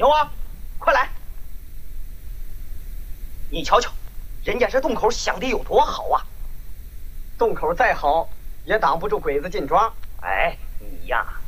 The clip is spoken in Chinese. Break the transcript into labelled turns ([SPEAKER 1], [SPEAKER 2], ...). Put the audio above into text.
[SPEAKER 1] 有啊，快来！你瞧瞧，人家这洞口想的有多好啊！
[SPEAKER 2] 洞口再好，也挡不住鬼子进庄。
[SPEAKER 1] 哎，你呀，